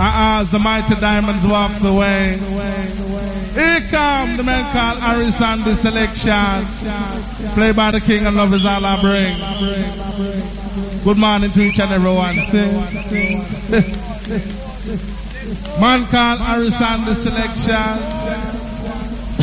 As the mighty diamonds walks away, here come the man called Harris and the selection. Played by the king and love is all I bring. Good morning to each and everyone. Man called Harris and the selection.